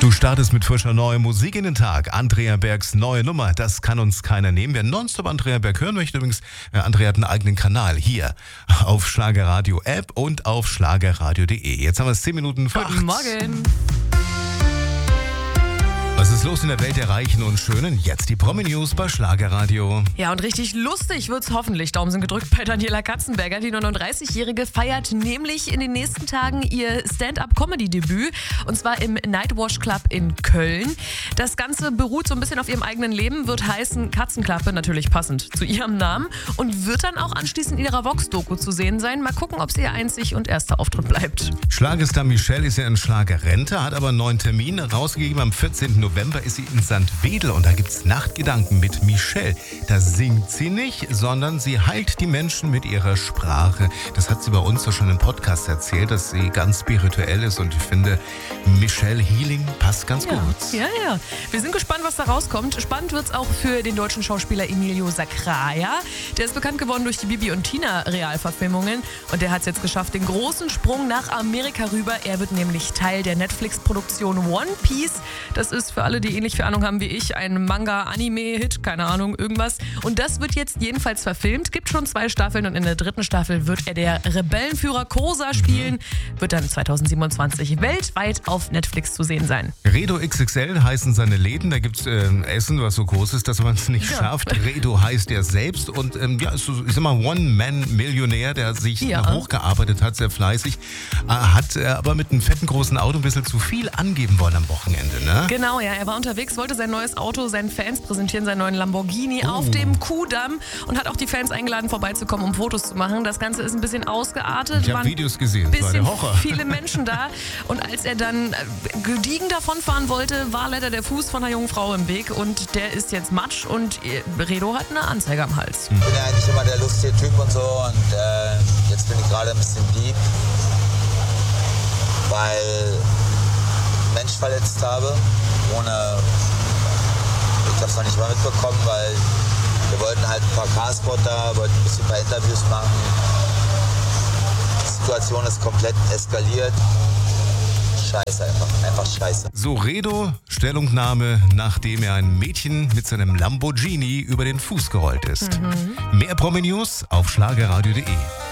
Du startest mit frischer neuer Musik in den Tag. Andrea Bergs neue Nummer, das kann uns keiner nehmen. Wer nonstop Andrea Berg hören möchte, übrigens, Andrea hat einen eigenen Kanal hier auf Schlagerradio App und auf schlagerradio.de. Jetzt haben wir es 10 Minuten vor 8. Guten Morgen. Was ist los in der Welt der Reichen und Schönen? Jetzt die Promi-News bei Schlagerradio. Ja, und richtig lustig wird's hoffentlich. Daumen sind gedrückt bei Daniela Katzenberger. Die 39-Jährige feiert nämlich in den nächsten Tagen ihr Stand-up-Comedy-Debüt. Und zwar im Nightwash Club in Köln. Das Ganze beruht so ein bisschen auf ihrem eigenen Leben, wird heißen Katzenklappe, natürlich passend zu ihrem Namen. Und wird dann auch anschließend in ihrer Vox-Doku zu sehen sein. Mal gucken, ob sie ihr einzig und erster Auftritt bleibt. Schlagerstar Michelle ist ja in Schlagerrente, hat aber einen neuen Termin rausgegeben. Am 14. November ist sie in St. Wedel und da gibt's Nachtgedanken mit Michelle. Da singt sie nicht, sondern sie heilt die Menschen mit ihrer Sprache. Das hat sie bei uns ja schon im Podcast erzählt, dass sie ganz spirituell ist und ich finde, Michelle Healing passt ganz gut. Ja. Wir sind gespannt, was da rauskommt. Spannend wird's auch für den deutschen Schauspieler Emilio Sacraia. Der ist bekannt geworden durch die Bibi und Tina Realverfilmungen und der hat es jetzt geschafft, den großen Sprung nach Amerika rüber. Er wird nämlich Teil der Netflix-Produktion One Piece. Das ist für alle, die ähnlich viel Ahnung haben wie ich, ein Manga-Anime-Hit, keine Ahnung, irgendwas. Und das wird jetzt jedenfalls verfilmt. Gibt schon 2 Staffeln und in der 3. Staffel wird er der Rebellenführer Kosa spielen. Wird dann 2027 weltweit auf Netflix zu sehen sein. Redo XXL heißen seine Läden. Da gibt's Essen, was so groß ist, dass man es nicht schafft. Redo heißt er selbst und ist so, ich sag mal, One-Man-Millionär, der sich hochgearbeitet hat, sehr fleißig. Hat aber mit einem fetten großen Auto ein bisschen zu viel angeben wollen am Wochenende, ne? Genau, ja. Er war unterwegs, wollte sein neues Auto seinen Fans präsentieren, seinen neuen Lamborghini auf dem Kuhdamm und hat auch die Fans eingeladen, vorbeizukommen, um Fotos zu machen. Das Ganze ist ein bisschen ausgeartet. Ich habe Videos gesehen, das war der Horror. Viele Menschen da und als er dann gediegen davonfahren wollte, war leider der Fuß von einer jungen Frau im Weg und der ist jetzt matsch und Redo hat eine Anzeige am Hals. Ich bin ja eigentlich immer der lustige Typ und so und jetzt bin ich gerade ein bisschen deep, weil ich einen Mensch verletzt habe, ich habe es noch nicht mal mitbekommen, weil wir wollten halt ein paar Carspotter, wollten ein bisschen ein paar Interviews machen. Die Situation ist komplett eskaliert. Scheiße einfach scheiße. So, Redo, Stellungnahme, nachdem er ein Mädchen mit seinem Lamborghini über den Fuß gerollt ist. Mehr Promi-News auf schlagerradio.de.